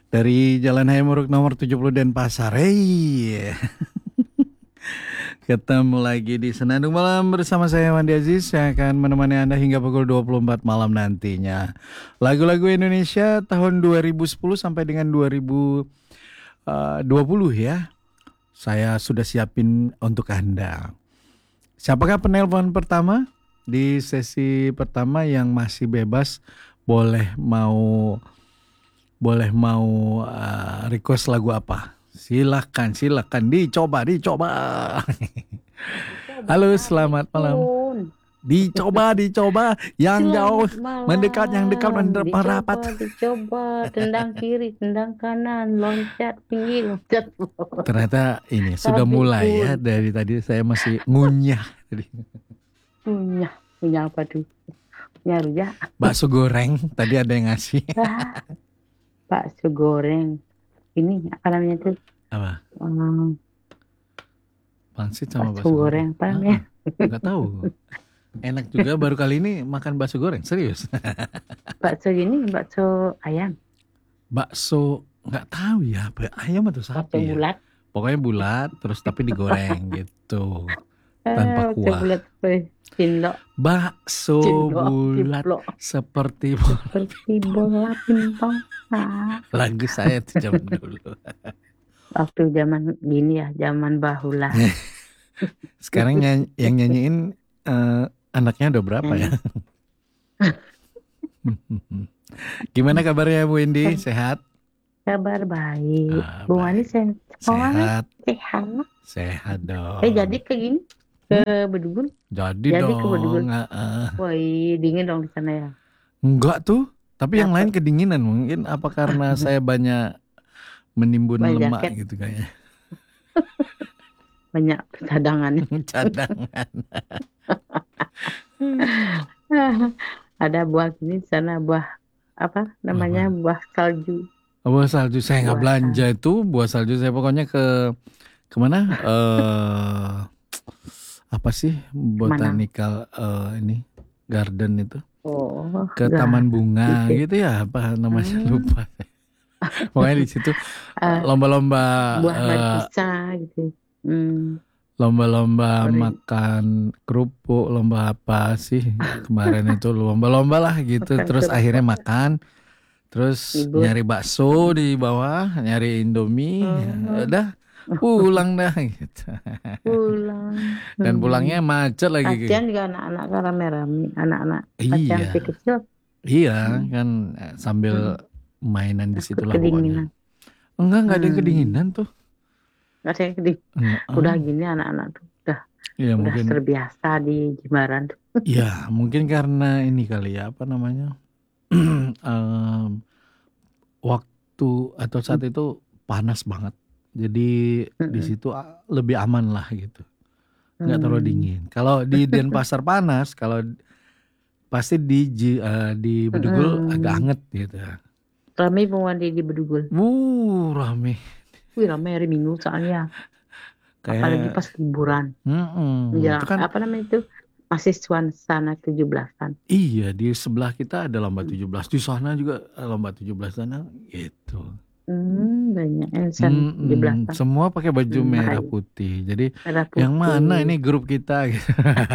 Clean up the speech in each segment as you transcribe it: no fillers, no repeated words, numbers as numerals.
Dari Jalan Hayamuruk nomor 70 Denpasar. Hey, ketemu lagi di Senandung Malam bersama saya Wandi Aziz yang akan menemani Anda hingga pukul 24 malam nantinya. Lagu-lagu Indonesia tahun 2010 sampai dengan 2020 ya. Saya sudah siapin untuk Anda. Siapakah penelpon pertama? Di sesi pertama yang masih bebas boleh mau request lagu apa? Silakan dicoba. Dicoba Halo, kali selamat malam. pun. Dicoba yang jauh Selamat mendekat, yang dekat malam. merapat. Dicoba. Tendang kiri, tendang kanan. Loncat tinggi, loncat bawah. Ternyata ini sudah Tapi mulai ya, pun. dari tadi saya masih ngunyah. Punya apa tuh? Punya rujak. Bakso goreng tadi ada yang ngasih. Ah, bakso goreng. Ini apa namanya tuh? Apa? Pangsit sama Bakso bakso goreng. Apa namanya? Nggak tahu. Enak juga, baru kali ini makan bakso goreng, serius. Bakso ini, bakso ayam. Bakso nggak tahu ya, ayam atau Bakso sapi ya. bulat. Pokoknya bulat, terus tapi digoreng gitu, tanpa Bakso kuah. bulat. Cindok. Bakso bulat Ciplok. seperti Seperti bola pingpong. lagu saya tuh zaman dulu. Waktu zaman gini ya, zaman bahula. Sekarang yang nyanyiin anaknya udah berapa ya? Gimana kabarnya Bu Indi? Sehat? Kabar baik. Ah, Bu Wani baik. sehat. Sehat dong. Jadi ke gini ke Bedugul. Jadi Jadi ke Bedugul. dong. Wah, dingin dong di sana ya. Enggak tuh. Tapi yang lain Apa? kedinginan. Mungkin apa karena saya banyak menimbun Banyak lemak jaket. gitu kayaknya. Banyak cadangan. Cadangan. Ada buah gini di sana, buah apa namanya? Apa? Buah salju. Buah salju saya nggak Buah belanja itu. Buah salju saya pokoknya kemana? Apa sih botanical ini garden itu? Oh, Ke taman bunga gitu. gitu ya, apa namanya lupa. Pokoknya di situ lomba-lomba Buah markisa gitu. lomba-lomba Orange. makan kerupuk, lomba apa sih kemarin itu, lomba-lomba lah gitu. Makan Terus kerupuk. akhirnya makan, terus Libur. nyari bakso di bawah, nyari Indomie, udah pulang dah gitu. Pulang. Dan pulangnya macet lagi. Kasihan juga anak-anak kan rame-rame, anak-anak Iya, masih kecil. iya kan sambil mainan di Takut situlah pokoknya. kedinginan. Enggak ada kedinginan tuh. Nggak ada yang kedinginan. Udah gini anak-anak tuh Ya, udah mungkin terbiasa di Jimbaran tuh. ya mungkin karena ini kali ya, apa namanya, waktu atau saat itu panas banget, jadi di situ lebih aman lah gitu, nggak terlalu dingin. Kalau di Denpasar panas, kalau pasti di Bedugul agak anget gitu. Rame pengundi di Bedugul. Rame. Wih, rame hari Minggu soalnya. Apalagi pas liburan. Itu kan, apa namanya itu? Masih suasana 17-an. Iya, di sebelah kita ada lomba 17, di sana juga lomba 17 sana gitu. Banyak insan 17-an. Semua pakai baju merah putih. Jadi merah putih. yang mana ini grup kita gitu.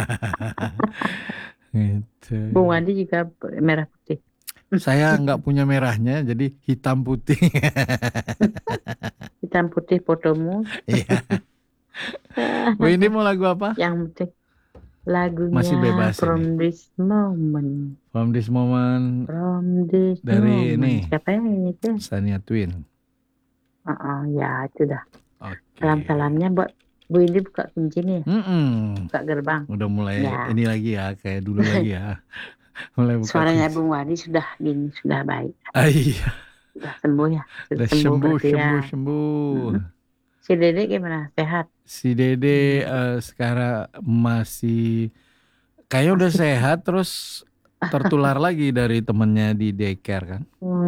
Gitu. Bung Wandi juga merah putih. Saya nggak punya merahnya, jadi hitam putih. Hitam putih fotomu. Iya. Bu, ini mau lagu apa? Yang penting lagunya masih bebas From ini. This Moment. From This Moment. From This dari Moment. Ini. Siapa yang itu? Shania Twain. Ya itu dah. Okay. Salam-salamnya buat Bu Indi buka kunci nih. Buka gerbang. Udah mulai ini lagi ya, kayak dulu lagi ya. Mulai buka suaranya kunci. Bung Wadi sudah baik. Iya. Sudah sembuh ya. Sudah sembuh. Si Dede gimana? Sehat? Si Dede sekarang masih kayaknya udah sehat, terus tertular lagi dari temennya di daycare kan.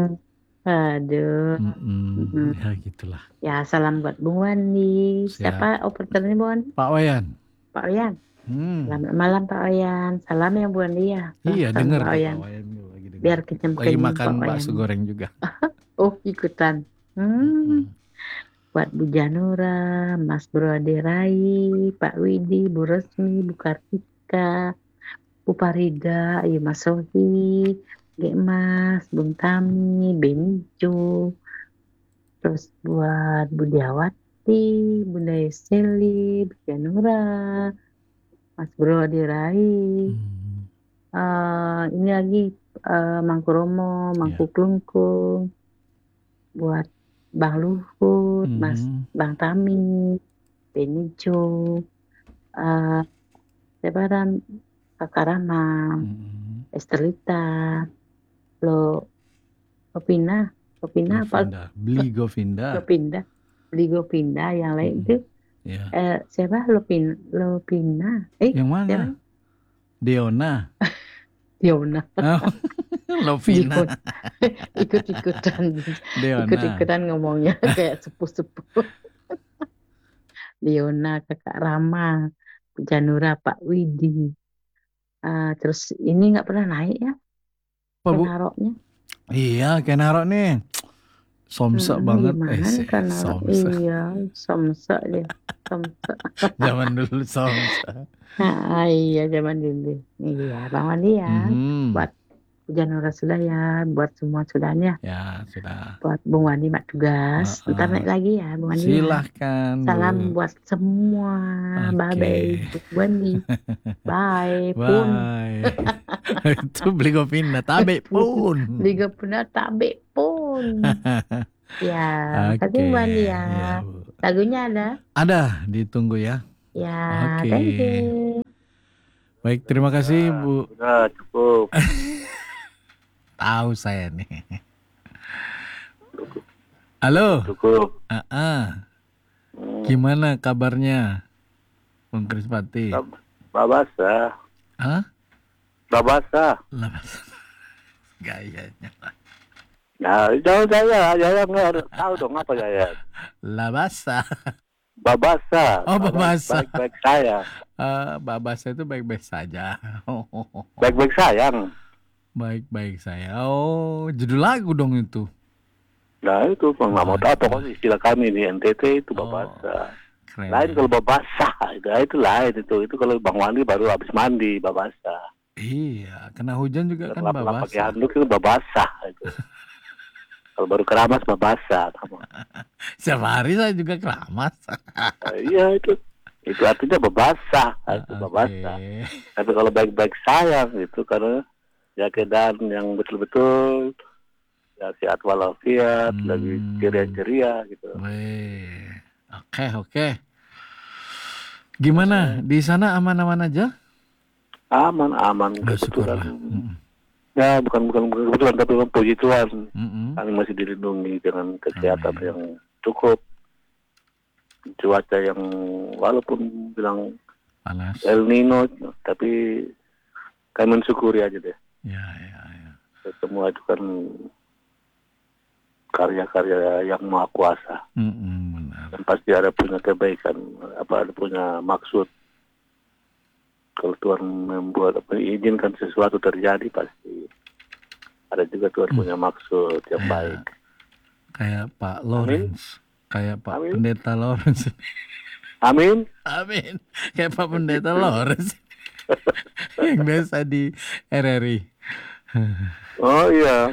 Aduh. Ya gitulah. Ya salam buat Bung Wandi. Siapa operatornya Bung Wandi? Pak Wayan. Pak Wayan. Selamat malam Pak Wayan. Salam ya Bu Wandi ya. Iya, dengar Pak Wayan. lagi dengar. Biar lagi makan bakso goreng juga. Oh, ikutan. Hmm, buat Bu Janura, Mas Bro Ade Rai, Pak Widi, Bu Resmi, Bu Kartika, Bu Farida, Ayu Mas Sohi, Gek Mas, Bung Tami, Benijo, terus buat Bu Diawati, Bunda Yeseli, Bu Janura, Mas Bro Ade Rai, Hmm, ini lagi Mangku Romo, Mangku ya. Klungkung, buat Bang Luhut, Mas Mhm, Bang Tami, Benijo, eh Lebaran, Kakak Rama, mhm. Estelita, Lo, Lopina, Lopina apa? Govinda, beli Govinda. Lopinda, beli Gopinda, yang lain itu Mhm, ya. siapa? Lopina, Yang mana? siapa? Deona. Diona, Oh, Lovina. Dion, ikut-ikutan, Deona. ikut-ikutan ngomongnya kayak sepuh-sepuh. Diona, Kakak Rama, Janura, Pak Widi. Terus ini nggak pernah naik ya, Apa Bu? Kenaroknya. Iya, kayak narok nih. Somsek banget. Gimana nih Sih, Kenarok? somsek. Iya, somsek dia, somsek. Zaman dulu somsek. Nah, iya zaman dulu. Iya, Bang Wandi ya. Mhm. Buat Janura sudah ya, buat semua sudahnya. Ya, sudah. Buat Bung Wandi mak tugas. Ntar Heeh. naik lagi ya, Bung Wandi ya. Silahkan, Salam Bu. buat semua. Bye Oke. bye, Bung Wandi. Bye pun. Bye. Itu beli Govinda. Tabe pun. Liga pernah tabe pun. Ya, makasih Oke. Bung Wandi ya. Ya, Bu. Lagunya ada? Ada, ditunggu ya. Ya, Oke. thank you. Baik, terima kasih, Bu. Udah cukup. Tahu saya nih. Halo. Cukup. Hmm. Gimana kabarnya, Bung Krispati? Babasa. Hah? Babasa. Labas. Gayanya. Nah, jauh saya nggak tahu dong apa saya. Labasa. Babasa. Oh, babasa. Baik-baik saya. Babasa itu baik-baik saja. Baik-baik sayang. Baik-baik saya. Oh, judul lagu dong itu. Nah itu nggak mau tahu pokoknya istilah kami di NTT itu babasa. Keren. Lain kalau babasa itu lain itu kalau Bang Wandi baru habis mandi babasa. Iya, kena hujan juga kan Lap-lap pakai babasa. handuk itu babasa itu. Kalau baru keramas babasa kamu. Setiap hari saya juga keramas. Iya itu artinya babasa, itu babasa. Oke. Tapi kalau baik-baik sayang itu karena ya keadaan yang betul-betul ya sehat walafiat, lagi ceria-ceria gitu. Weh. Oke. Gimana? Di sana aman-aman aja? Aman Syukurlah. kebetulan. Ya bukan kebetulan tapi puji Tuhan kami masih dilindungi dengan kesehatan yang cukup. Cuaca yang walaupun bilang panas, El Nino tapi kami mensyukuri aja deh. Ya. Semua itu kan karya-karya yang maha kuasa. Benar. Dan pasti ada punya kebaikan, ada punya maksud. Kalau Tuhan mengizinkan sesuatu terjadi pasti ada juga Tuhan punya maksud yang baik. Kayak Pak Lawrence, kayak Pak Amin. Pendeta Lawrence. Amin. Kayak Pak Pendeta Lawrence yang biasa di RRI. Oh iya.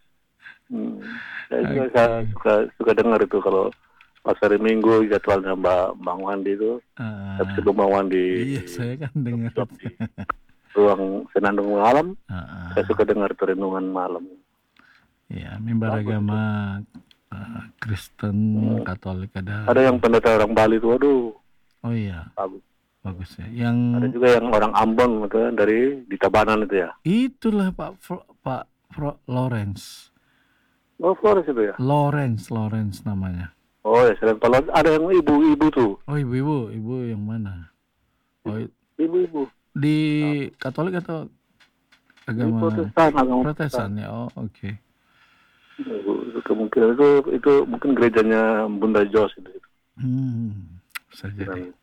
Saya suka dengar itu kalau pas hari Minggu jadwalnya Bang Wandi itu. Tapi sebelum Bang Wandi. Iya, saya kan dengar. Ruang senandung malam. Saya suka dengar renungan malam. Iya, mimbar agama Kristen, Katolik ada. Ada yang pendeta orang Bali itu, aduh. Oh iya. Bagus ya. Ada juga yang orang Ambon gitu, dari di Tabanan itu ya. Itulah Pak Lawrence. Oh, Flores itu ya? Lawrence namanya. Oh ya, selain Pak Lawrence ada yang ibu-ibu tuh. Oh ibu yang mana? Oh ibu-ibu. Di Katolik atau agama Protestan ya? Oh oke. Kemungkinan itu mungkin gerejanya Bunda Jos itu. Bisa jadi.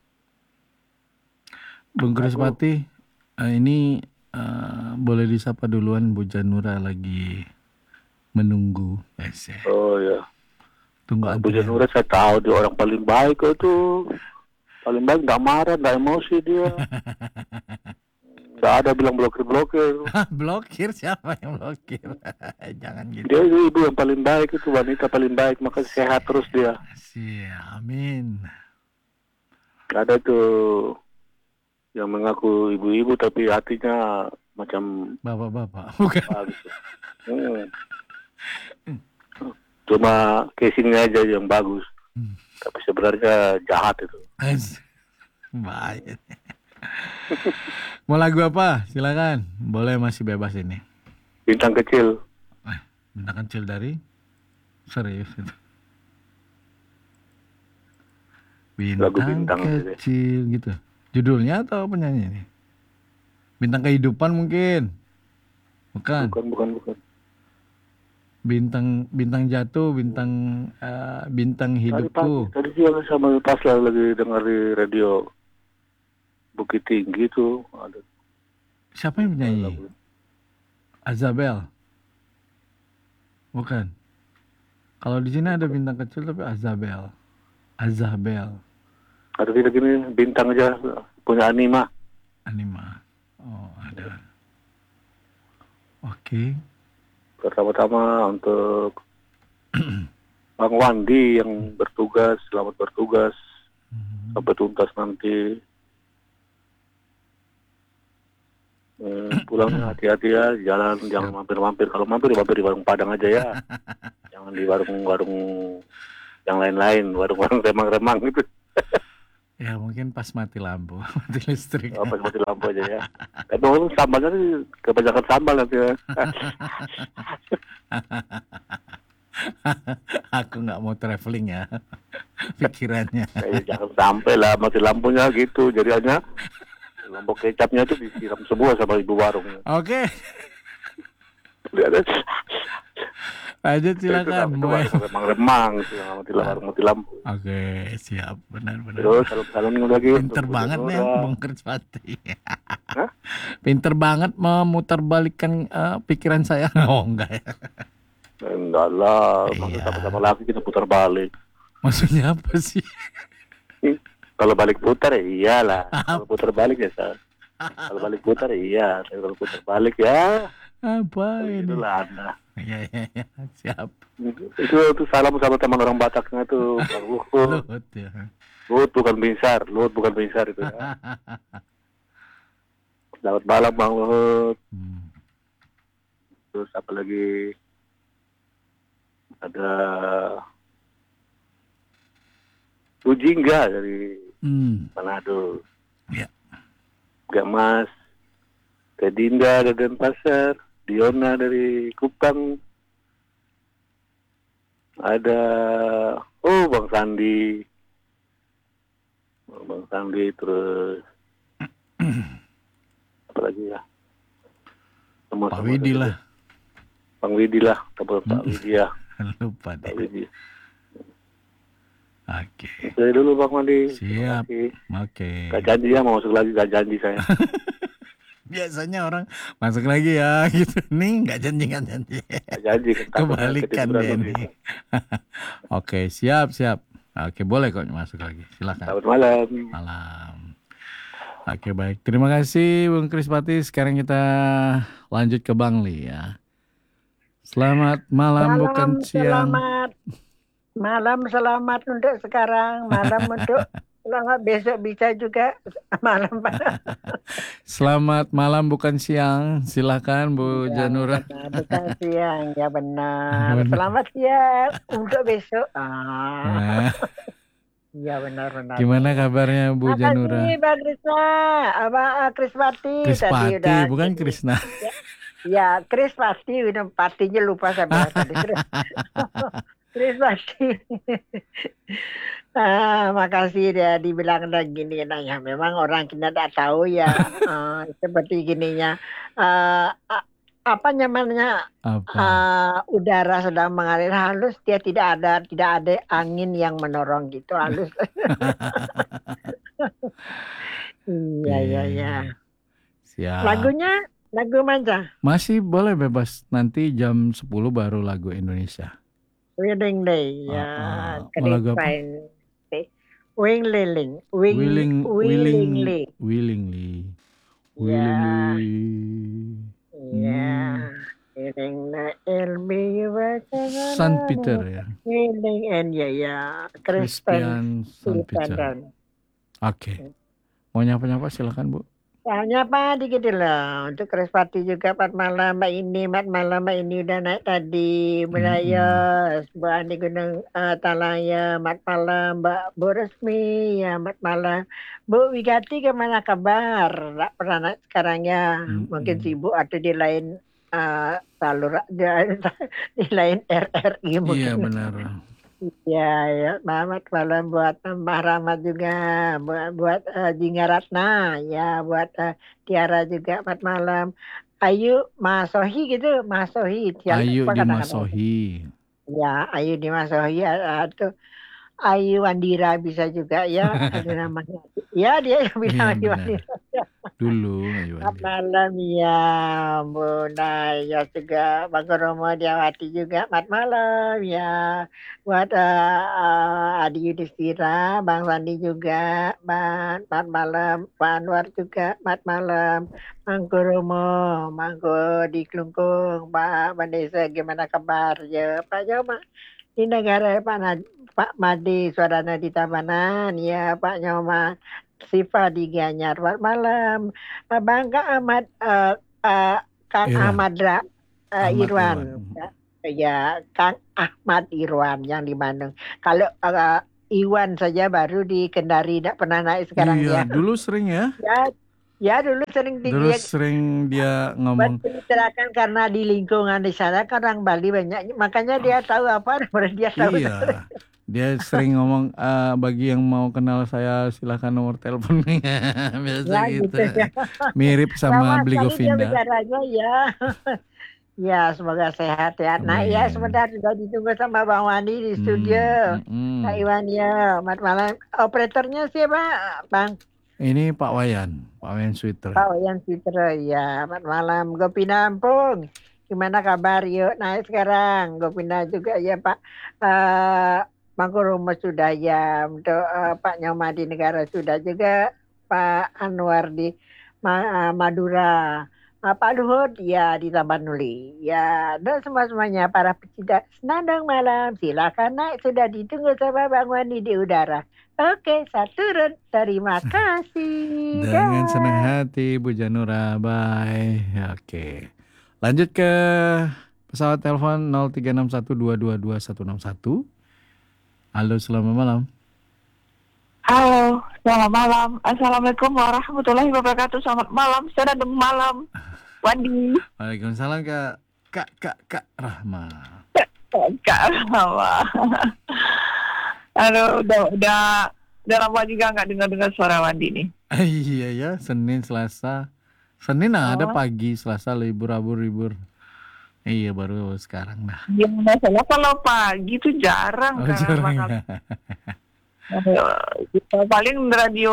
Bung Krispati, ini boleh disapa duluan Bu Janura lagi menunggu. Oh ya. Tunggu Bu antrian. Janura saya tahu dia orang paling baik itu. Paling baik, nggak marah, nggak emosi dia. Nggak ada bilang blokir. Blokir, siapa yang blokir? Jangan gitu. Dia itu ibu yang paling baik, itu wanita paling baik, maka sehat terus dia. Amin. Ada tuh yang mengaku ibu-ibu tapi hatinya macam Bapak-bapak, bukan? bagus. Cuma casingnya aja yang bagus, tapi sebenarnya jahat itu. Bahaya. Mau lagu apa? Silakan. Boleh, masih bebas ini. Bintang kecil. Bintang kecil dari? Serius itu. Lagu Bintang bintang kecil gitu. Judulnya atau penyanyi ini? Bintang kehidupan mungkin. Bukan. Bukan. Bintang jatuh, bintang hidupku. Tadi siang sama pas lagi dengar di radio Bukit Tinggi tuh ada. Siapa yang penyanyi? Azabel. Bukan. Kalau di sini ada bintang kecil tapi Azabel. Ada video gini bintang aja punya Anima. Oh, ada. Oke. Pertama-tama untuk Bang Wandi yang bertugas, selamat bertugas sampai tuntas nanti. Pulangnya hati-hati ya, jalan jangan mampir-mampir. Kalau mampir di warung Padang aja ya. Jangan di warung-warung yang lain-lain, warung-warung remang-remang gitu. Ya mungkin pas mati lampu, mati listrik. Pas mati lampu aja ya. Tapi orang sambalnya nih, kebanyakan sambal nanti ya. Aku nggak mau traveling ya, pikirannya. Jangan sampai lah mati lampunya gitu. Jadi hanya lombok kecapnya itu disiram semua sama ibu warung. Oke. Lanjut silakan. Remang-remang mati lampu. Oke, siap, benar. Terus salam lagi. Pinter banget nih Bung Krispati. Pinter banget memutarbalikkan pikiran saya. Oh enggak ya? Enggak lah, sama-sama lagi kita putar balik. Maksudnya apa sih? Kalau balik putar ya iyalah. Kalau putar balik ya sah. Kalau balik putar ya iya. Kalau putar balik ya apa ini? Itulah Anda. Ya, siap. Itu salam sama teman orang Bataknya tuh, Bang Luhut. Luhut ya. Luhut bukan Binsar itu ya. Selamat malam Bang Luhut. Terus apa lagi? Ada Ujingga dari Manado. Ya. Gamas, Kedinda dari Denpasar, Diona dari Kupang, ada Bang Sandi, terus apa lagi ya? Pak Widi lah. Bang Widi lah, Pak Widi ya. Lupa deh. Pak Widi. Oke. Saya dulu Bang Mandi. Siap. Oke. Gak janji ya mau masuk lagi, gak janji saya. Biasanya orang masuk lagi ya gitu. Nih nggak janji. Gak janji. Kebalikan deh nih. Oke, siap. Oke, boleh kok masuk lagi. Silakan. Selamat malam. Malam. Oke, baik. Terima kasih Bung Krispati. Sekarang kita lanjut ke Bang Li ya. Selamat malam bukan siang. Selamat untuk sekarang, malam untuk selamat besok bisa juga malam Pak. Selamat malam bukan siang, silakan Bu Janura. Bukan siang, ya benar. Selamat siang untuk besok. Iya benar. Gimana kabarnya Bu Janura? Makasih Pak Krisna, Krispati. Krispati, bukan Krisna. Ya, Krispati, partinya lupa saya bilang tadi. Krispati. Makasih dia dibilang gini. Nah ya memang orang kita tidak tahu ya seperti gininya. Apa namanya? Udara sedang mengalir halus, dia tidak ada angin yang mendorong gitu halus. Iya. Siap. Lagu mana? Masih boleh bebas. Nanti jam 10 baru lagu Indonesia. Wedding Day, ya, Lagu apa? Christine. Willingly. Willingly. Ya, Hmm. Willing Elmi San Peter ya. Willing and ya, Kristen San Peter. Oke. Mau nyapa-nyapa silakan Bu. Nyapa dikit lah untuk Krespati juga. Mat malam Mbak ini udah naik tadi. Belayas Mbak Andi Gunung Talaya. Mat malam Mbak Bu Resmi ya. Mat malam Bu Wigati, kemana kabar? Nggak pernah naik sekarang ya. Mungkin sibuk atau di lain salur di lain RRI mungkin. Iya benar. Ya, selamat malam buat Mbak Rahmat juga, buat Jingga Ratna, ya, buat Tiara juga, selamat malam. Ayu Masohi gitu, Masohi. Ayu di Masohi. Ya, Ayu di Masohi atau Ayu Wandira bisa juga ya, ada namanya. Ya, dia yang bilang Ayu Wandira. Dulu Ayu Wandira. Malam ya, Bu Naya juga, Bang Romo Diawati juga, selamat malam ya. Buat Adi Yudhistira, Bang Sandi juga, selamat malam. Pak Anwar juga, selamat malam. Mangko Romo, Mangko di Klungkung, Pak Mandesa, gimana kabar ya? Pak Joma di negara Pak Madi Suarana di Tabanan, ya Pak Nyoma Siva di Gianyar. Selamat malam, Bang Ahmad, Kang Ahmad Irwan. Ya, Kang Ahmad Irwan yang di Bandung. Kalau Iwan saja baru di Kendari, tidak pernah naik sekarang. Iya, ya. Dulu sering ya. Ya dulu sering dia ngomong. Berceritakan karena di lingkungan di sana kan orang Bali banyak, makanya dia tahu apa, dia tahu. Iya, dia sering ngomong, bagi yang mau kenal saya silahkan nomor teleponnya. Biasa gitu. Ya. Mirip sama Beli Govinda. Ya. Ya, semoga sehat ya. Nah, ya sebentar juga ditunggu sama Bang Wandi di studio. Kak Iwan ya, selamat malam. Operatornya siapa, Bang? Ini Pak Wayan Sweater. Pak Wayan Sweater, ya. Selamat malam. Gopina Ampung, gimana kabar? Yuk, naik sekarang. Gopina juga ya, Pak. Mangko Romo sudah ya. Untuk Pak Nyoma di negara sudah juga. Pak Anwar di Madura. Pak Luhut ya di Tapanuli. Ya, dan semuanya para pecinta senandung malam. Silakan naik, sudah ditunggu sama Bang Wandi di udara. Oke, saya turun. Terima kasih. Dengan senang hati, Bu Janura. Bye. Oke. Lanjut ke pesawat telepon 0361222161. Halo, selamat malam. Halo, selamat malam. Assalamualaikum warahmatullahi wabarakatuh. Selamat malam, senandung malam. Wandi. Waalaikumsalam, Kak Rahma. Kak Rahma. Aduh, udah lama juga nggak dengar suara Wandi nih. Iya ya, Senin Selasa. Senin ada pagi, Selasa libur. Iya, baru sekarang dah. Ya, masalah kalau pagi tuh jarang. Jarang ya. Paling radio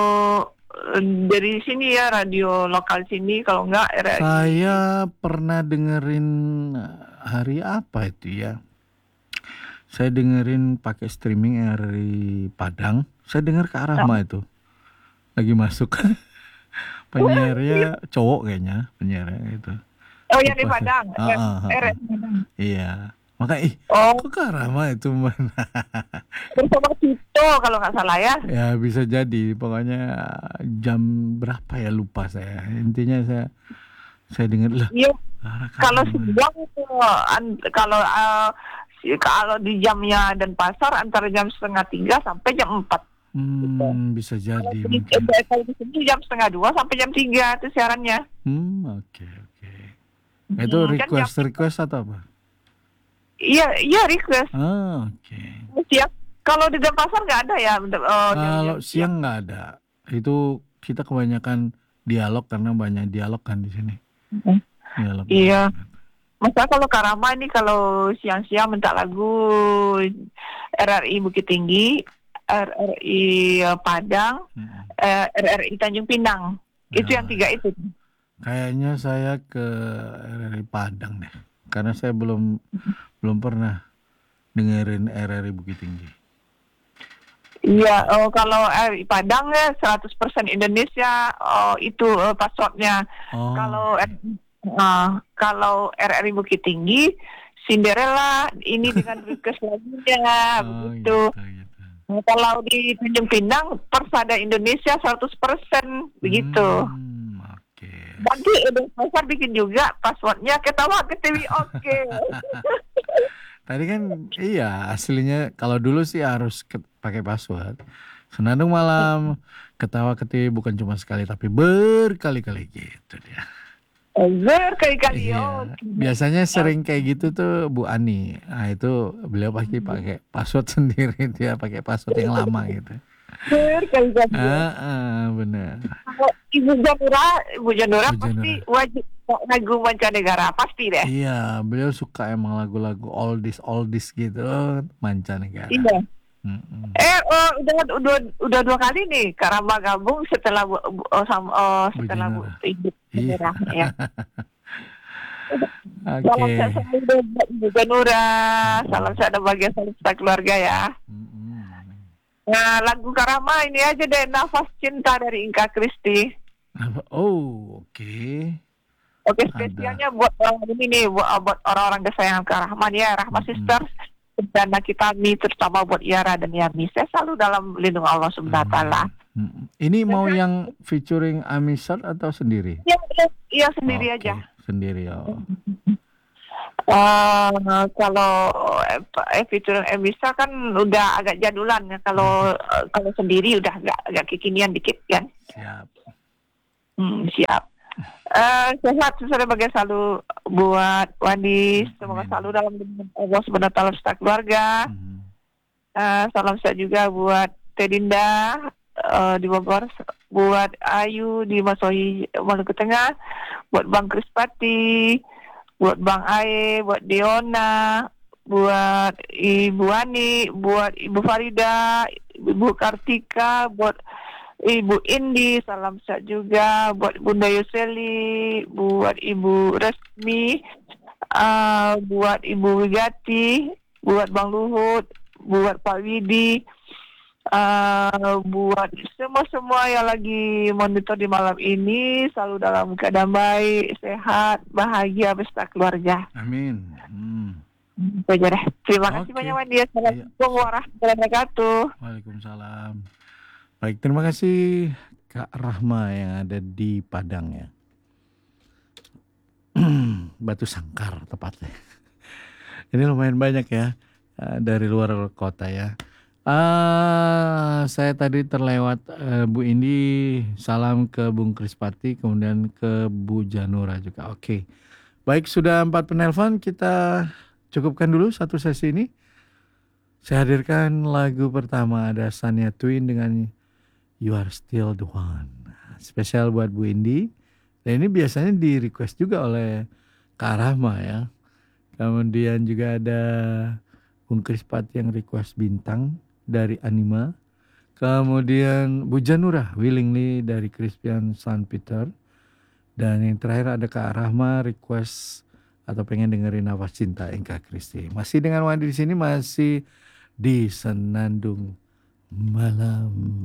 dari sini ya, radio lokal sini, kalau enggak RRI. Saya pernah dengerin hari apa itu ya? Saya dengerin pakai streaming RRI Padang. Saya denger Kak Rahma itu lagi masuk. Penyiarnya cowok kayaknya, penyiarnya itu. Oh, yang di Padang. RRI Padang. Iya. Makanya kok Kak Rahma itu bersama Tito kalau nggak salah ya. Ya bisa jadi, pokoknya jam berapa ya lupa saya. Intinya saya dengar lah. Iya. Kalau siang itu kalau di jamnya Denpasar antara jam 2:30 sampai jam 4. Gitu. Bisa jadi. Kalau di sini jam 2:30 sampai jam 3 itu siarannya. Oke. Itu request atau apa? Iya request. Oke. Siang kalau di Denpasar nggak ada ya. Kalau siang nggak ada. Itu kita kebanyakan dialog karena banyak dialog kan di sini. Dialog. Iya. Masa kalau Kak Rahma ini kalau siang-siang minta lagu RRI Bukit Tinggi, RRI Padang, RRI Tanjung Pinang. Itu yang 3 itu. Kayaknya saya ke RRI Padang deh. Karena saya belum pernah dengerin RRI Bukit Tinggi? Iya, kalau RRI Padang ya 100% Indonesia itu passwordnya. Oh, Kalau RRI Bukit Tinggi, Cinderella ini dengan request lagunya begitu. gitu. Nah, kalau di Tanjung Pinang Persada Indonesia 100% begitu. Oke. Nanti Pasar bikin juga passwordnya ketawa ke TV oke. Tadi kan iya aslinya kalau dulu sih harus pakai password. Senandung Malam, Ketawa Ketiwi bukan cuma sekali tapi berkali-kali gitu dia. Berkali-kali Iya. Biasanya sering kayak gitu tuh Bu Ani. Nah itu beliau pasti pakai password sendiri, dia pakai password yang lama gitu. Berkali-kali. Benar. Ibu Janura pasti wajib lagu mancanegara pasti deh. Iya, beliau suka emang lagu-lagu oldies gitu mancanegara. Iya. Udah 2 kali nih Kak Rama gabung setelah setelah Ibu Janura ya. Salam sehat Ibu Janura, salam sehat bahagia salam sehat keluarga ya. Nah, lagu Kak Rama ini aja deh, Nafas Cinta dari Inka Kristi. Oh, oke. Oke, spesialnya buat ini nih, buat orang-orang kesayangan Kak Rahman ya, Rahma Sisters, dan kita terutama buat Yara dan Yami. Saya selalu dalam lindung Allah Subhanahu wa taala. Ini mau yang featuring Amisat atau sendiri? Iya, sendiri aja. Sendiri ya. Kalau featuring Emisa kan udah agak jadulan ya. Kalau sendiri udah agak kekinian dikit kan. Siap. Siap. Sehat sebagai selalu buat Wandi, semoga selalu dalam Allah Subhanahu wa taala serta keluarga. Salam sehat juga buat Tedinda di Bogor, buat Ayu di Masohi Maluku Tengah, buat Bang Krispati, buat Bang Ae, buat Diona, buat Ibu Ani, buat Ibu Farida, Ibu Kartika, buat Ibu Indi, salam sehat juga buat Bunda Yuseli, buat Ibu Resmi, buat Ibu Wigati, buat Bang Luhut, buat Pak Widi, buat semua yang lagi monitor di malam ini selalu dalam keadaan baik, sehat, bahagia beserta keluarga. Amin. Terima kasih banyak Wandi. Assalamualaikum warahmatullahi wabarakatuh. Waalaikumsalam. Baik, terima kasih Kak Rahma yang ada di Padang ya. Batu Sangkar tepatnya. Ini lumayan banyak ya dari luar kota ya. Saya tadi terlewat Bu Indi, salam ke Bung Krispati, kemudian ke Bu Janura juga. Oke. Baik, sudah 4 penelpon, kita cukupkan dulu satu sesi ini. Saya hadirkan lagu pertama, ada Shania Twain dengan You Are Still the One. Spesial buat Bu Indi. Dan ini biasanya di request juga oleh Kak Rahma ya. Kemudian juga ada Bung Krispati yang request Bintang dari Anima. Kemudian Bu Janura Willingly dari Crispian San Peter. Dan yang terakhir ada Kak Rahma request atau pengen dengerin Nafas Cinta Inka Kristi. Masih dengan Wandi di sini, masih di Senandung Malam.